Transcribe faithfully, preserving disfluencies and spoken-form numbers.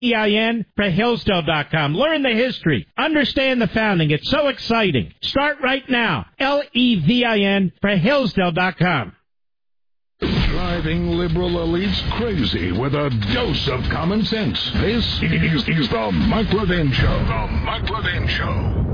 E I N for Hillsdale dot com. Learn the history. Understand the founding. It's so exciting. Start right now. L E V I N for Hillsdale dot com. Driving liberal elites crazy with a dose of common sense. This is, is the Mike Levin Show. The Mike Levin Show.